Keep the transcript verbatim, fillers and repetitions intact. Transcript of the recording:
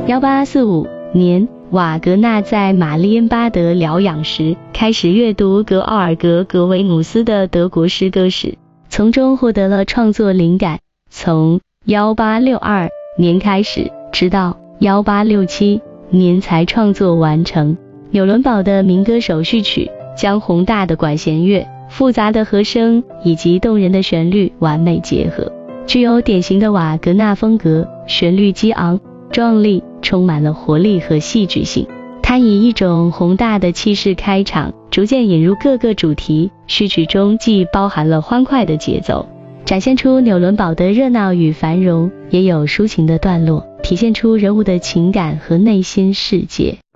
一八四五年，瓦格纳在玛丽恩巴德疗养时，开始阅读格奥尔格·格维姆斯的德国诗歌史，从中获得了创作灵感。从一八六二年开始，直到一八六七年才创作完成。纽伦堡的民歌首序曲将宏大的管弦乐、复杂的和声以及动人的旋律完美结合，具有典型的瓦格纳风格，旋律激昂、壮丽，充满了活力和戏剧性。他以一种宏大的气势开场，逐渐引入各个主题，序曲中既包含了欢快的节奏，展现出纽伦堡的热闹与繁荣，也有抒情的段落，体现出人物的情感和内心世界。